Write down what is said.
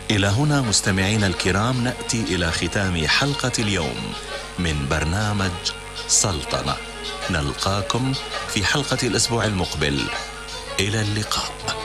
إلى هنا مستمعينا الكرام نأتي إلى ختام حلقة اليوم من برنامج سلطنة. نلقاكم في حلقة الأسبوع المقبل. إلى اللقاء.